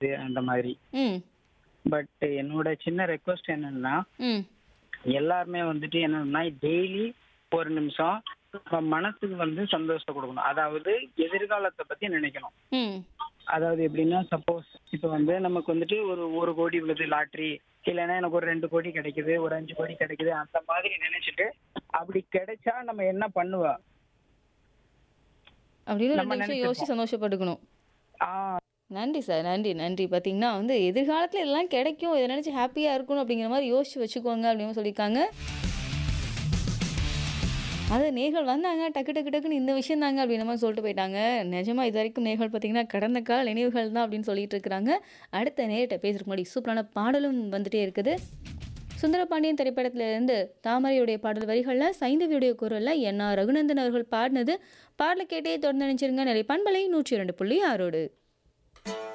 அந்த மாதிரி. ம். பட் என்னோட சின்ன ரெக்வஸ்ட் என்னன்னா, ம். எல்லாருமே வந்துட்டு என்னன்னா டெய்லி ஒரு நிமிஷம் நம்ம மனசுக்கு சந்தோஷத்தை கொடுக்கணும். அதாவது எதிர்காலத்தை பத்தி நினைக்கணும். ம். அதாவது எப்படின்னா, சப்போஸ் இப்போ நமக்கு ஒரு 1 கோடி விழுது லாட்ரி, இல்லைன்னா எனக்கு ஒரு 2 கோடி கிடைக்குது, ஒரு 5 கோடி கிடைக்குது, அந்த மாதிரி நினைச்சிட்டு அப்படி கிடைச்சா நம்ம என்ன பண்ணுவா? அப்படின்னு 2 நம்ம நிமிஷம் யோசிச்சு நினைச்சிருப்போம். சந்தோஷப்பட்டுக்கணும். ஆ நன்றி சார். நன்றி, நன்றி. பார்த்தீங்கன்னா எதிர்காலத்தில இதெல்லாம் கிடைக்கும். இத நினைச்சு ஹேப்பியா இருக்கணும் அப்படிங்கிற மாரி யோசிச்சு வச்சுக்கோங்க அப்படின்னு சொல்லியிருக்காங்க. அது நேர்கள் வந்தாங்க. டக்கு டக்கு டக்குன்னு இந்த விஷயம் தாங்க அப்படின்ற மாரி சொல்லிட்டு போயிட்டாங்க. நிஜமா இதுவரைக்கும் நேர்கள் பார்த்தீங்கன்னா, கடந்த கால நினைவுகள் தான் அப்படின்னு சொல்லிட்டு இருக்கிறாங்க. அடுத்த நேயர்ட்ட பேசுறதுக்கு முன்னாடி சூப்பரான பாடலும் வந்துட்டே இருக்குது. சுந்தரபாண்டியன் திரைப்படத்திலிருந்து தாமரையுடைய பாடல் வரிகள்ல சைந்தவியுடைய குரல்ல என்.ஆர். ரகுநந்தன் அவர்கள் பாடினது. பாடல கேட்டே தொடர்ந்து நினைச்சிருங்க. நிலை பண்பலை 102.6.